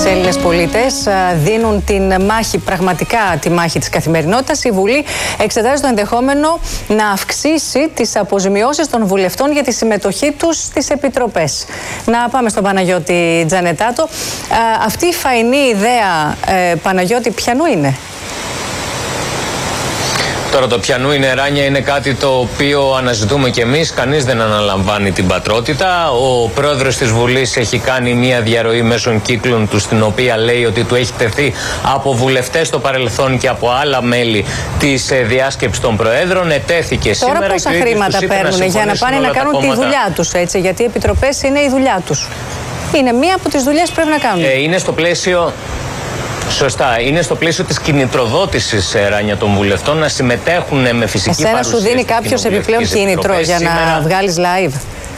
Έλληνες πολίτες δίνουν την μάχη, πραγματικά τη μάχη της καθημερινότητας. Η Βουλή εξετάζει το ενδεχόμενο να αυξήσει τις αποζημιώσεις των βουλευτών για τη συμμετοχή τους στις επιτροπές. Να πάμε στον Παναγιώτη Τζανετάτο. Αυτή η φαϊνή ιδέα, Παναγιώτη, ποιανού είναι? Τώρα το πιανού είναι ράνια, είναι κάτι το οποίο αναζητούμε κι εμείς. Κανείς δεν αναλαμβάνει την πατρότητα. Ο πρόεδρος της Βουλής έχει κάνει μια διαρροή μέσω κύκλων του, στην οποία λέει ότι του έχει τεθεί από βουλευτές στο παρελθόν και από άλλα μέλη της διάσκεψης των προέδρων. Ετέθηκε τώρα σήμερα. Πόσα χρήματα παίρνουν για να πάνε να κάνουν τη δουλειά τους, έτσι? Γιατί οι επιτροπές είναι η δουλειά τους. Είναι μία από τις δουλειές που πρέπει να κάνουν. Είναι στο πλαίσιο. Σωστά. Είναι στο πλαίσιο της κινητροδότησης, Ράνια, των βουλευτών να συμμετέχουν με φυσική παρουσία. Εσένα σου δίνει κάποιος επιπλέον κίνητρο για να βγάλεις live?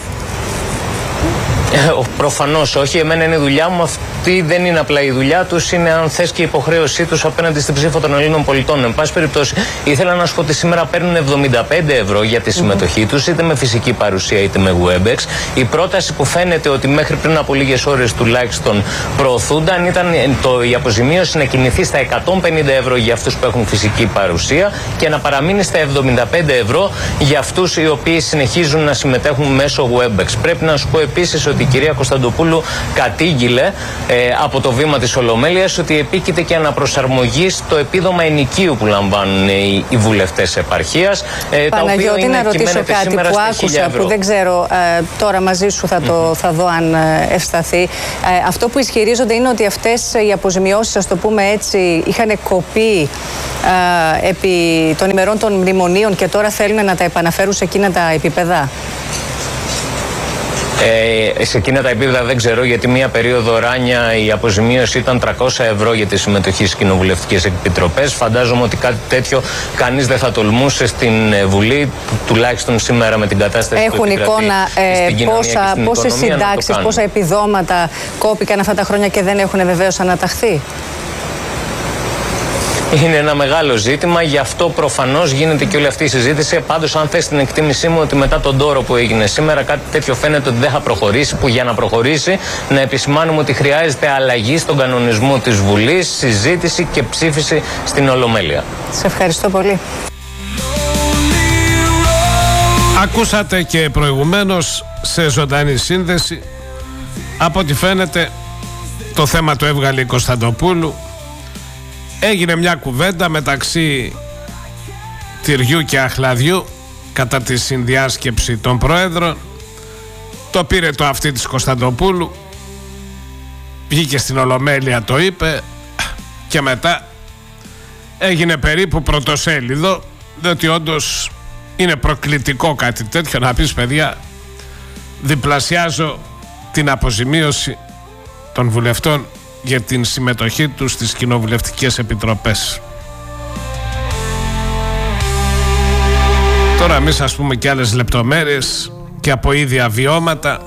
Προφανώς όχι. Εμένα είναι η δουλειά μου. Αυτή δεν είναι απλά η δουλειά τους, είναι, αν θες, και η υποχρέωσή τους απέναντι στην ψήφο των Ελλήνων πολιτών. Εν πάση περιπτώσει, ήθελα να σου πω ότι σήμερα παίρνουν 75 ευρώ για τη συμμετοχή τους, είτε με φυσική παρουσία είτε με Webex. Η πρόταση που φαίνεται ότι μέχρι πριν από λίγες ώρες τουλάχιστον προωθούνταν ήταν η αποζημίωση να κινηθεί στα 150 ευρώ για αυτούς που έχουν φυσική παρουσία και να παραμείνει στα 75 ευρώ για αυτούς οι οποίοι συνεχίζουν να συμμετέχουν μέσω Webex. Πρέπει να σου πω επίσης ότι η κυρία Κωνσταντοπούλου κατήγγειλε από το βήμα της Ολομέλειας ότι επίκειται και αναπροσαρμογή στο επίδομα ενοικίου που λαμβάνουν οι βουλευτές επαρχίας. Παναγιώτη, να ρωτήσω κάτι που άκουσα, που δεν ξέρω, τώρα μαζί σου θα δω αν ευσταθεί. Αυτό που ισχυρίζονται είναι ότι αυτές οι αποζημιώσεις, ας το πούμε έτσι, είχαν κοπεί επί των ημερών των μνημονίων και τώρα θέλουν να τα επαναφέρουν σε εκείνα τα επίπεδα. Σε εκείνα τα επίπεδα δεν ξέρω, γιατί μία περίοδο, Ράνια, η αποζημίωση ήταν 300 ευρώ για τη συμμετοχή στις κοινοβουλευτικές επιτροπές. Φαντάζομαι ότι κάτι τέτοιο κανείς δεν θα τολμούσε στην Βουλή, τουλάχιστον σήμερα με την κατάσταση που επικρατεί στην κοινωνία. Πόσες συντάξεις, πόσα επιδόματα κόπηκαν αυτά τα χρόνια και δεν έχουν βεβαίως αναταχθεί? Είναι ένα μεγάλο ζήτημα, γι' αυτό προφανώς γίνεται και όλη αυτή η συζήτηση. Πάντως, αν θες την εκτίμησή μου, ότι μετά τον τόρο που έγινε σήμερα, κάτι τέτοιο φαίνεται ότι δεν θα προχωρήσει. Που για να προχωρήσει, να επισημάνουμε ότι χρειάζεται αλλαγή στον κανονισμό της Βουλής, συζήτηση και ψήφιση στην Ολομέλεια. Σε ευχαριστώ πολύ. Ακούσατε και προηγουμένως σε ζωντανή σύνδεση. Από ό,τι φαίνεται, το θέμα το έβγαλε η Κωνσταντοπούλου. Έγινε μια κουβέντα μεταξύ τυριού και αχλαδιού κατά τη συνδιάσκεψη των Προέδρων. Το πήρε το αυτί της Κωνσταντοπούλου, βγήκε στην Ολομέλεια, το είπε και μετά έγινε περίπου πρωτοσέλιδο, διότι όντως είναι προκλητικό κάτι τέτοιο, να πεις παιδιά, διπλασιάζω την αποζημίωση των βουλευτών για την συμμετοχή τους στις κοινοβουλευτικές επιτροπές. Τώρα εμείς, ας πούμε, και άλλες λεπτομέρειες και από ίδια βιώματα.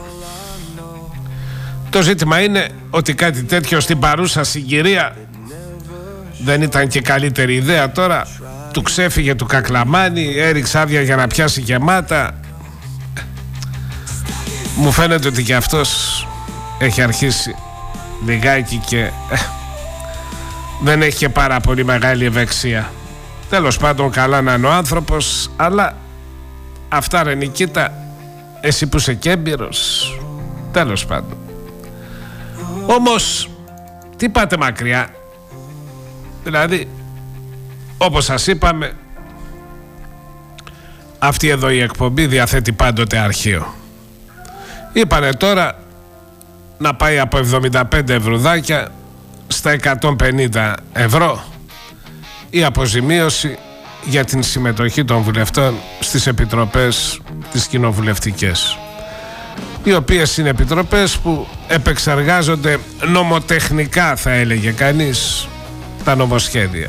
Το ζήτημα είναι ότι κάτι τέτοιο στην παρούσα συγκυρία δεν ήταν και καλύτερη ιδέα. Τώρα του ξέφυγε του Κακλαμάνη, έριξε άδεια για να πιάσει γεμάτα. Μου φαίνεται ότι και αυτός έχει αρχίσει λιγάκι και δεν έχει και πάρα πολύ μεγάλη ευεξία. Τέλος πάντων, καλά να είναι ο άνθρωπος, αλλά αυτά, ρε Νικήτα, εσύ που είσαι και έμπειρος, τέλος πάντων. Όμως τι πάτε μακριά? Δηλαδή, όπως σας είπαμε, αυτή εδώ η εκπομπή διαθέτει πάντοτε αρχείο. Είπανε τώρα να πάει από 75 ευρουδάκια στα 150 ευρώ η αποζημίωση για την συμμετοχή των βουλευτών στις επιτροπές τις κοινοβουλευτικές, οι οποίες είναι επιτροπές που επεξεργάζονται νομοτεχνικά, θα έλεγε κανείς, τα νομοσχέδια.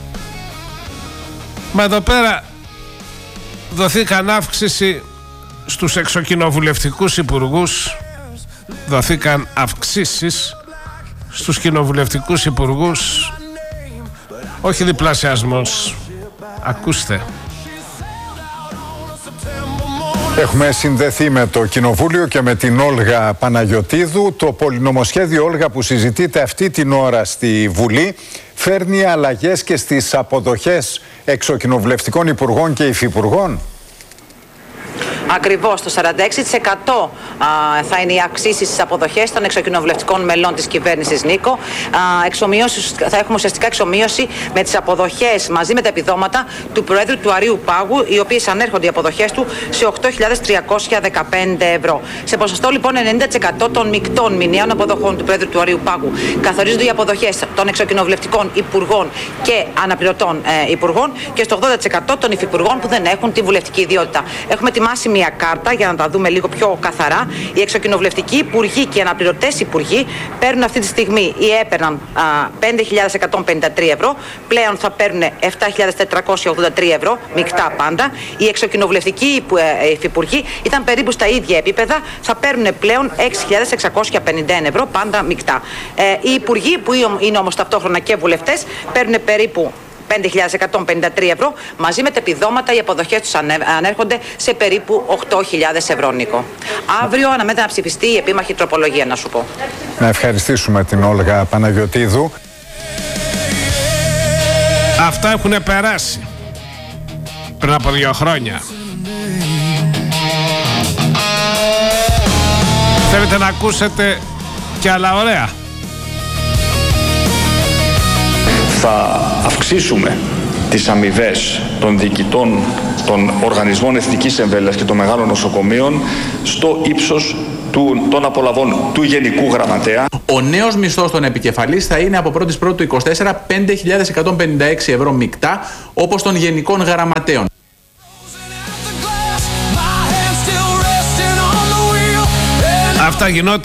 Μα εδώ πέρα δοθήκαν αύξηση στους εξοκοινοβουλευτικούς υπουργούς, δοθήκαν αυξήσεις στους κοινοβουλευτικούς υπουργούς, όχι διπλασιασμός, ακούστε. Έχουμε συνδεθεί με το Κοινοβούλιο και με την Όλγα Παναγιωτίδου. Το πολυνομοσχέδιο, Όλγα, που συζητείται αυτή την ώρα στη Βουλή, φέρνει αλλαγές και στις αποδοχές εξοκοινοβουλευτικών υπουργών και υφυπουργών. Ακριβώς, το 46% θα είναι οι αυξήσεις στις αποδοχές των εξοκοινοβουλευτικών μελών της κυβέρνησης, Νίκο. Θα έχουμε ουσιαστικά εξομοίωση με τις αποδοχές μαζί με τα επιδόματα του Προέδρου του Αρείου Πάγου, οι οποίες ανέρχονται οι αποδοχές του σε 8.315 ευρώ. Σε ποσοστό λοιπόν 90% των μεικτών μηνιαίων αποδοχών του Προέδρου του Αρείου Πάγου καθορίζονται οι αποδοχές των εξοκοινοβουλευτικών υπουργών και αναπληρωτών υπουργών και στο 80% των υφυπουργών που δεν έχουν τη βουλευτική ιδιότητα. Έχουμε ετοιμάσει μια κάρτα για να τα δούμε λίγο πιο καθαρά. Οι εξοκοινοβουλευτικοί υπουργοί και οι αναπληρωτές υπουργοί παίρνουν αυτή τη στιγμή ή έπαιρναν 5.153 ευρώ, πλέον θα παίρνουν 7.483 ευρώ, μεικτά πάντα. Οι εξοκοινοβουλευτικοί υφυπουργοί ήταν περίπου στα ίδια επίπεδα, θα παίρνουν πλέον 6.651 ευρώ, πάντα μεικτά. Οι υπουργοί που είναι όμως ταυτόχρονα και βουλευτές παίρνουν περίπου 5.153 ευρώ, μαζί με τα επιδόματα οι αποδοχές τους ανέρχονται σε περίπου 8.000 ευρώ, Νίκο. Αύριο αναμένεται να ψηφιστεί η επίμαχη τροπολογία, να σου πω. Να ευχαριστήσουμε την Όλγα Παναγιωτίδου. Αυτά έχουν περάσει πριν από 2 χρόνια. Θέλετε να ακούσετε κι άλλα ωραία? Θα αυξήσουμε τις αμοιβές των διοικητών των οργανισμών εθνικής εμβέλειας και των μεγάλων νοσοκομείων στο ύψος των απολαβών του Γενικού Γραμματέα. Ο νέος μισθός των επικεφαλής θα είναι από 1η Πρώτου 24 5.156 ευρώ μεικτά, όπως των Γενικών Γραμματέων. Αυτά γινόταν